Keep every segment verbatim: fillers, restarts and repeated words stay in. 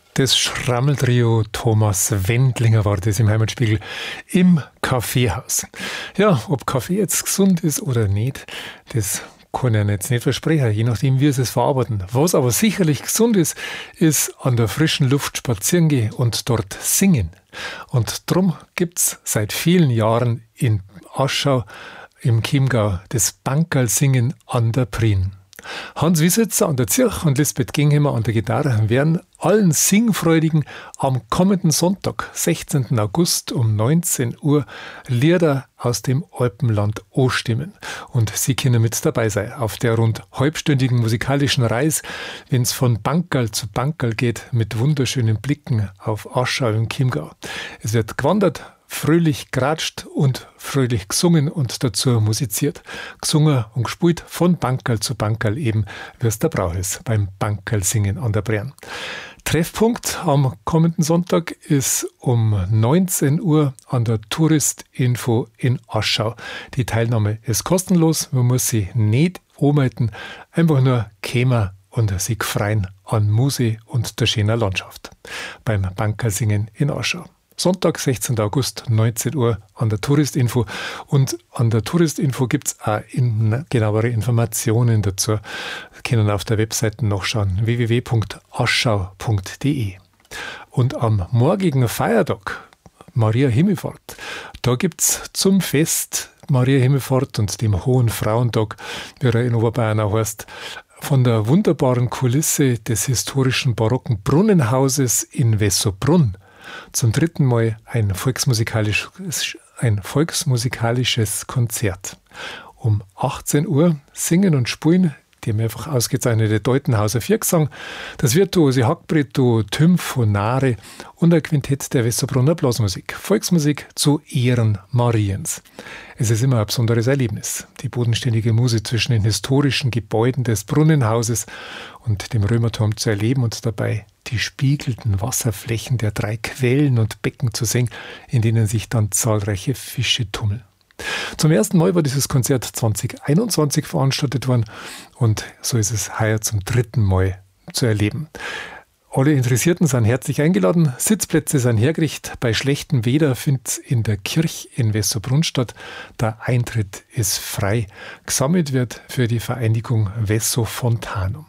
Das Schrammeltrio Thomas Wendlinger war das im Heimatspiegel im Kaffeehaus. Ja, ob Kaffee jetzt gesund ist oder nicht, das kann ich jetzt nicht versprechen, je nachdem, wie sie es verarbeiten. Was aber sicherlich gesund ist, ist an der frischen Luft spazieren gehen und dort singen. Und darum gibt es seit vielen Jahren in Aschau im Chiemgau das Bankerl-Singen an der Prien. Hans Wiesetzer an der Zirch und Lisbeth Ginghammer an der Gitarre werden allen Singfreudigen am kommenden Sonntag, sechzehnten August um neunzehn Uhr Lieder aus dem Alpenland anstimmen. Und Sie können mit dabei sein auf der rund halbstündigen musikalischen Reise, wenn es von Bankerl zu Bankerl geht, mit wunderschönen Blicken auf Aschau im Chiemgau. Es wird gewandert, fröhlich geratscht und fröhlich gesungen und dazu musiziert. Gesungen und gespielt von Bankerl zu Bankerl eben, wie es der Brauch ist beim Bankerl-Singen an der Brären. Treffpunkt am kommenden Sonntag ist um neunzehn Uhr an der Touristinfo in Aschau. Die Teilnahme ist kostenlos, man muss sie nicht anmelden, einfach nur kämen und sich freuen an Musik und der schönen Landschaft beim Bankerl-Singen in Aschau. Sonntag, sechzehnten August, neunzehn Uhr an der Touristinfo. Und an der Touristinfo gibt es auch in, genauere Informationen dazu. Sie können auf der Webseite nachschauen, w w w punkt aschau punkt d e. Und am morgigen Feiertag, Maria Himmelfahrt, da gibt es zum Fest Maria Himmelfahrt und dem Hohen Frauentag, wie er in Oberbayern auch heißt, von der wunderbaren Kulisse des historischen barocken Brunnenhauses in Wessobrunn zum dritten Mal ein volksmusikalisches, ein volksmusikalisches Konzert. Um achtzehn Uhr singen und spielen die mehrfach ausgezeichnete Deutenhauser Viergesang, das virtuose Hackbretto Tymphonare und ein Quintett der Wessobrunner Blasmusik. Volksmusik zu Ehren Mariens. Es ist immer ein besonderes Erlebnis, die bodenständige Musik zwischen den historischen Gebäuden des Brunnenhauses und dem Römerturm zu erleben und dabei die spiegelnden Wasserflächen der drei Quellen und Becken zu sehen, in denen sich dann zahlreiche Fische tummeln. Zum ersten Mal war dieses Konzert zwanzig einundzwanzig veranstaltet worden und so ist es heuer zum dritten Mal zu erleben. Alle Interessierten sind herzlich eingeladen, Sitzplätze sind hergerichtet. Bei schlechtem Wetter findet es in der Kirche in Wessobrunn statt. Der Eintritt ist frei. Gesammelt wird für die Vereinigung Vesso Fontanum.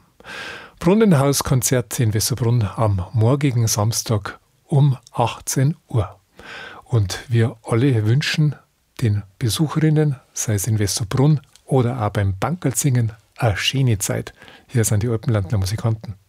Brunnenhauskonzert in Wessobrunn am morgigen Samstag um achtzehn Uhr. Und wir alle wünschen den Besucherinnen, sei es in Wessobrunn oder auch beim Bankerl-Singen, eine schöne Zeit. Hier sind die Alpenlandler Musikanten.